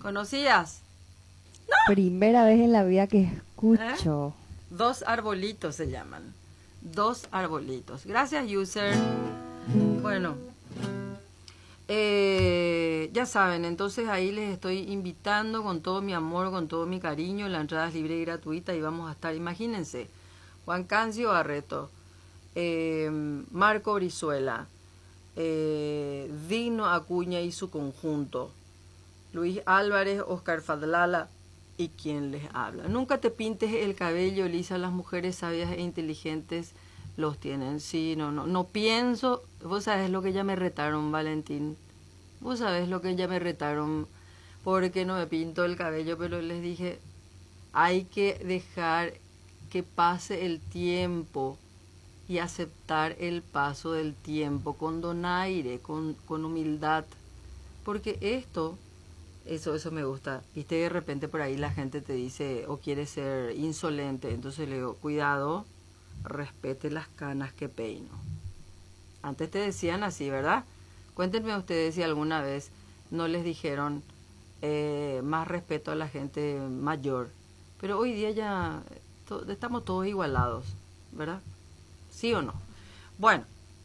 ¿Conocías? Primera vez en la vida que escucho. Dos arbolitos se llaman. Dos arbolitos. Gracias, user. Bueno, ya saben, entonces ahí les estoy invitando con todo mi amor, con todo mi cariño. La entrada es libre y gratuita y vamos a estar, imagínense, Juan Cancio Barreto, Marco Brizuela, Digno Acuña y su conjunto, Luis Álvarez, Oscar Fadlala y quien les habla. Nunca te pintes el cabello, Elisa, las mujeres sabias e inteligentes los tienen. Sí, no pienso. Vos sabés lo que ya me retaron, Valentín. Vos sabés lo que ya me retaron porque no me pinto el cabello, pero les dije, hay que dejar que pase el tiempo y aceptar el paso del tiempo con donaire, con humildad, porque eso me gusta. Viste, de repente por ahí la gente te dice o quiere ser insolente, entonces le digo, cuidado, respete las canas que peino. Antes te decían así, ¿verdad? Cuéntenme ustedes si alguna vez no les dijeron más respeto a la gente mayor, pero hoy día ya estamos todos igualados, ¿verdad? ¿Sí o no? Bueno,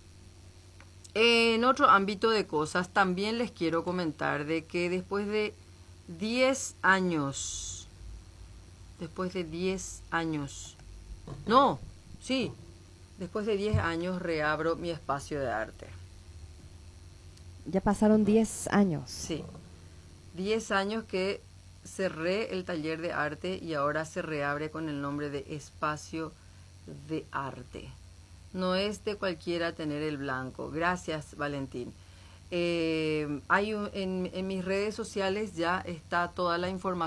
en otro ámbito de cosas, también les quiero comentar de que después de 10 años, después de 10 años reabro mi espacio de arte. Ya pasaron 10 años. Sí, 10 años que cerré el taller de arte y ahora se reabre con el nombre de Espacio de Arte. No es de cualquiera tener el blanco. Gracias, Valentín. En mis redes sociales ya está toda la información.